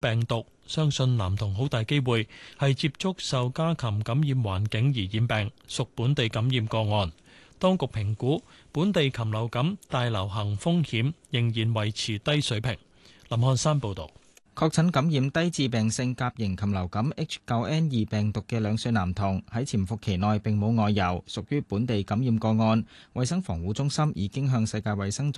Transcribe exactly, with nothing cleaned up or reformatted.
病毒，相信男童好大機會係接觸受家禽感染環境而染病，屬本地感染個案。當局評估本地禽流感大流行風險仍然維持低水平。林漢山報導。 確診感染低致病性甲型禽流感 H 九 N 二病毒嘅兩歲男童喺潛伏期內並冇外遊，屬於本地感染個案。衛生防護中心已經向世界衛生